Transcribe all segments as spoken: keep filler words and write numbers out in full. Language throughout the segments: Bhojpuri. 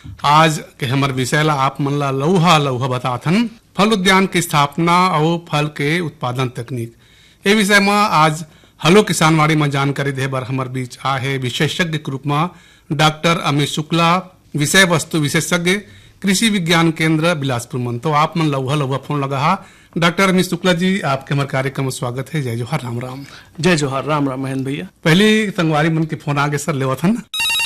आज के हमर विषय ला आप मन ला लौहा लौहा बताथन फल उद्यान की स्थापना और फल के उत्पादन तकनीक। ये विषय में आज हलो किसानवाड़ी में जानकारी दे बर हमर बीच आहे विशेषज्ञ के रूप में डॉक्टर अमित शुक्ला, विषय वस्तु विशेषज्ञ, कृषि विज्ञान केंद्र बिलासपुर मन। तो आप मन लौहा लौहा फोन लगा हा। डॉक्टर अमित शुक्ला जी, आपके हमारे कार्यक्रम में स्वागत है। जय जोहार, राम राम। जय जोहार, राम राम महेंद्र भैया। पहली संगवारी मन के फोन आगे सर लेवथन।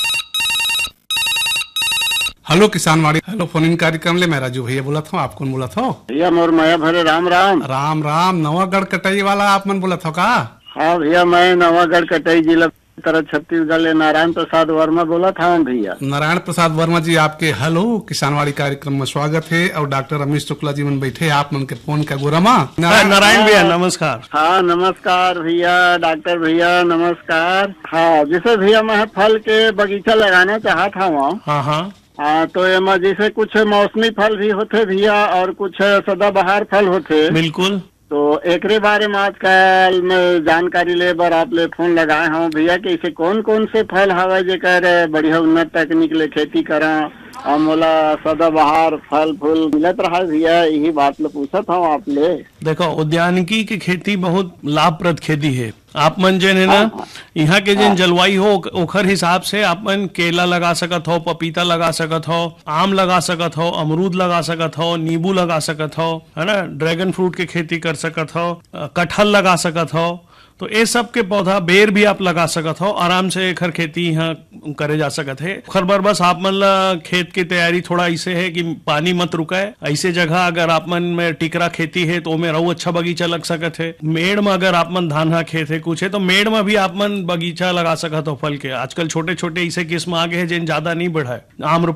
हेलो किसानवाड़ी हेलो फोन इन कार्यक्रम ले मैं राजू भैया बोला था। आप कौन बोला था? भैया मोर माया भरे राम राम। राम राम। नवागढ़ कटाई वाला आप मन बोला था का? हाँ भैया, मैं नवागढ़ कटाई जिला तरह छत्तीसगढ़ ले नारायण प्रसाद वर्मा बोला था भैया। नारायण प्रसाद वर्मा जी, आपके हेलो किसानवाड़ी कार्यक्रम में स्वागत है। और डॉक्टर अमित शुक्ला जी मन बैठे आप मन के फोन का गोरमा। नारायण भैया नमस्कार। हाँ नमस्कार भैया, डॉक्टर भैया नमस्कार। हाँ जैसे भैया मैं फल के बगीचा लगाना चाहता था वहाँ। हाँ हाँ हाँ तो एमा जैसे कुछ मौसमी फल भी होते भैया और कुछ सदाबहार फल होते। बिल्कुल। तो एकरे बारे में आजकल में जानकारी ले बर आप ले फोन लगाए हूँ भैया कि इसे कौन कौन से फल हवा जेकर बढ़िया उन्नत तकनीक ले खेती करा और मोला सदाबहार फल फूल मिलत रहा भैया, यही बात ले पूछत हूँ आप ले। देखो, उद्यानिकी की खेती बहुत लाभप्रद खेती है। आप मन जन है ना, यहाँ के जन जलवायु हो ओखर हिसाब से आप मन केला लगा सकत हो, पपीता लगा सकत हो, आम लगा सकत हो, अमरूद लगा सकत हो, नींबू लगा सकत हो, है ना, ड्रैगन फ्रूट के खेती कर सकत हो, कटहल लगा सकत हो। तो ये सब के पौधा बेर भी आप लगा सकत हो। आराम से एकर खेती यहाँ करे जा सकत है। खर बर बस आप मन ला खेत की तैयारी थोड़ा ऐसे है कि पानी मत रुकाए। ऐसे जगह अगर आप मन में टिकरा खेती है तो में रहू अच्छा बगीचा लग सकत है। मेड़ में अगर आप मन धान खेत है कुछ है तो मेड़ में भी आप मन बगीचा लगा सकत हो फल के। आजकल छोटे छोटे ऐसे किस्म आ गए हैं जिन ज्यादा नहीं बढ़ा है। आम